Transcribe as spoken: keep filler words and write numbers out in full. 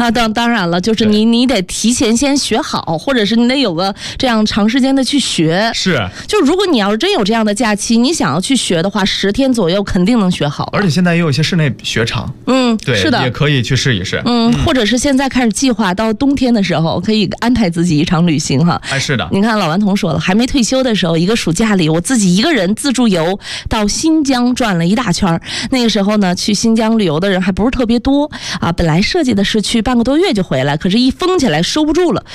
啊，当当然了，就是你你得提前先学好，或者是你得有个这样长时间的去学。 是， 就如果你要是真有这样的假期，你想要去学的话，十天左右肯定能学好。 而且现在也有一些室内雪场， 嗯， 对， 是的， 也可以去试一试。 嗯，或者是现在开始计划到冬天的时候，可以安排自己一场旅行哈。 哎，是的。 你看老顽童说了，还没退休的时候，一个暑假里，我自己一个人自助游到新疆转了一大圈。那个时候呢，去新疆旅游的人还不是特别多啊。本来设计的是去半个多月就回来，可是一封起来收不住了。